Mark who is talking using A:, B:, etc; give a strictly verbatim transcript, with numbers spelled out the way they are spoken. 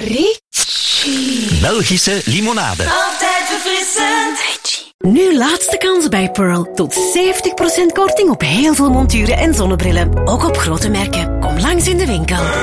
A: Ricci.
B: Belgische limonade.
A: Altijd verfrissend.
C: Nu laatste kans bij Pearl. Tot zeventig procent korting op heel veel monturen en zonnebrillen. Ook op grote merken. Kom langs in de winkel.